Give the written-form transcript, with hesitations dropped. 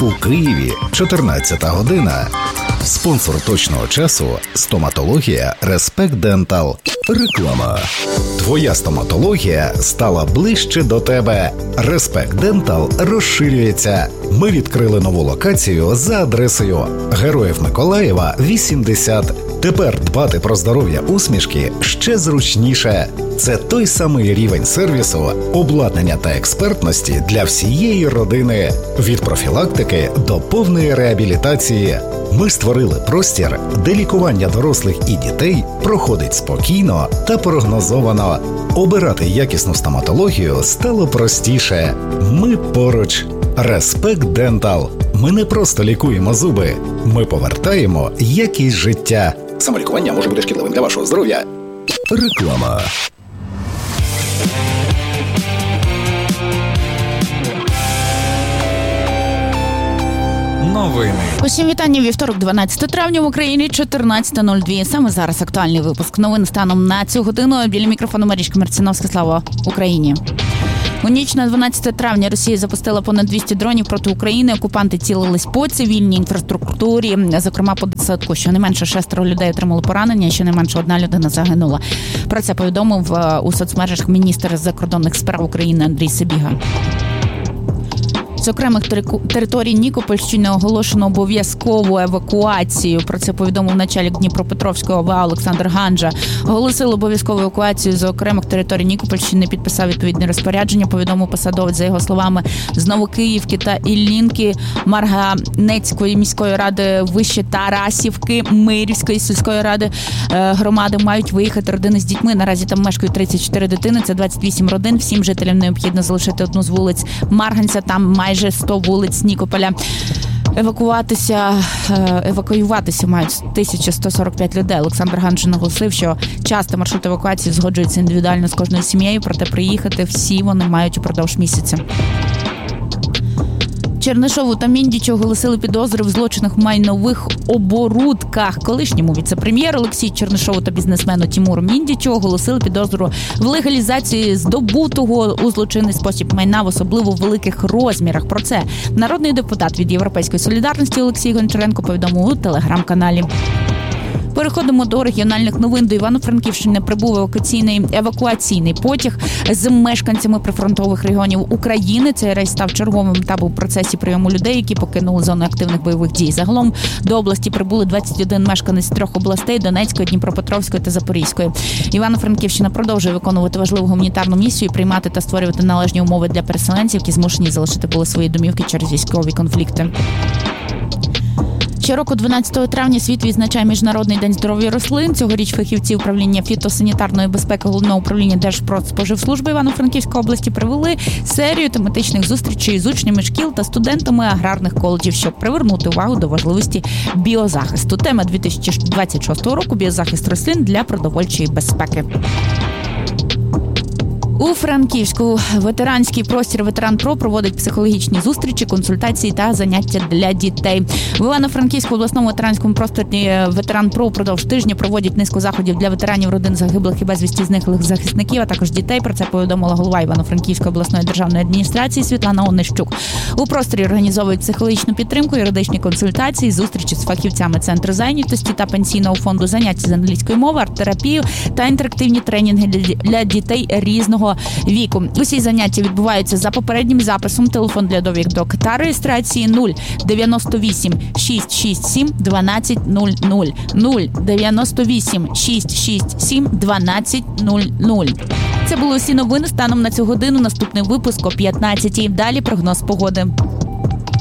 У Києві 14 година. Спонсор точного часу – стоматологія Respect Dental. Реклама. Твоя стоматологія стала ближче до тебе. Respect Dental розширюється. Ми відкрили нову локацію за адресою Героїв Миколаєва, 80. Тепер дбати про здоров'я усмішки ще зручніше. Це той самий рівень сервісу, обладнання та експертності для всієї родини. Від профілактики до повної реабілітації. Ми створили простір, де лікування дорослих і дітей проходить спокійно та прогнозовано. Обирати якісну стоматологію стало простіше. Ми поруч. Respect Dental. Ми не просто лікуємо зуби. Ми повертаємо якість життя. Самолікування може бути шкідливим для вашого здоров'я. Реклама. Новини. Усім вітання. Вівторок, 12 травня, в Україні 14:02. Саме зараз актуальний випуск новин станом на цю годину. Біля мікрофону Марічка Мерціновська. Слава Україні. У ніч на 12 травня Росія запустила понад 200 дронів проти України. Окупанти цілились по цивільній інфраструктурі, зокрема по дитсадку. Щонайменше 6 людей отримали поранення, щонайменше 1 людина загинула. Про це повідомив у соцмережах міністр закордонних справ України Андрій Сибіга. З окремих територій Нікопольщини оголошено обов'язкову евакуацію. Про це повідомив начальник Дніпропетровської ОВА Олександр Ганжа. Оголосили обов'язкову евакуацію з окремих територій Нікопольщини, підписав відповідне розпорядження, повідомив посадовець. За його словами, з Новокиївки та Іллінки, Марганецької міської ради, Вище Тарасівки, Мирівської сільської ради громади мають виїхати родини з дітьми. Наразі там мешкають 34 дитини, це 28 родин. Всім жителям необхідно залишити одну з вулиць Марганця, там майже 100 вулиць Нікополя. Евакуюватися мають 1145 людей. Олександр Ганжин наголосив, що часто маршрут евакуації згоджується індивідуально з кожною сім'єю, проте приїхати всі вони мають упродовж місяця. Чернишову та Міндічу оголосили підозри в злочинах в майнових оборудках. Колишньому віце-прем'єру Олексію Чернишову та бізнесмену Тімуру Міндічу оголосили підозру в легалізації здобутого у злочинний спосіб майна в особливо великих розмірах. Про це народний депутат від Європейської солідарності Олексій Гончаренко повідомив у телеграм-каналі. Переходимо до регіональних новин. До Івано-Франківщини прибув евакуаційний потяг з мешканцями прифронтових регіонів України. Цей рейс став черговим етапом в процесі прийому людей, які покинули зону активних бойових дій. Загалом до області прибули 21 мешканець з 3 областей – Донецької, Дніпропетровської та Запорізької. Івано-Франківщина продовжує виконувати важливу гуманітарну місію, приймати та створювати належні умови для переселенців, які змушені залишити були свої домівки через військові конфлікти. Щороку 12 травня світ відзначає Міжнародний день здоров'я рослин. Цьогоріч фахівці управління фітосанітарної безпеки Головного управління Держпродспоживслужби Івано-Франківської області провели серію тематичних зустрічей з учнями шкіл та студентами аграрних коледжів, щоб привернути увагу до важливості біозахисту. Тема 2026 року – біозахист рослин для продовольчої безпеки. У Франківську ветеранський простір «Ветеран-Про» проводить психологічні зустрічі, консультації та заняття для дітей. В Івано-Франківську обласному ветеранському просторі «Ветеран-Про» впродовж тижня проводять низку заходів для ветеранів, родин загиблих і безвісті зниклих захисників, а також дітей. Про це повідомила голова Івано-Франківської обласної державної адміністрації Світлана Онищук. У просторі організовують психологічну підтримку, юридичні консультації, зустрічі з фахівцями Центру зайнятості та Пенсійного фонду, заняття з англійської мови, арт-терапію та інтерактивні тренінги для дітей різного віку. Усі заняття відбуваються за попереднім записом. Телефон для довідок та реєстрації 098 667 1200. 098 667 1200. Це були усі новини станом на цю годину. Наступний випуск о 15-й. Далі прогноз погоди.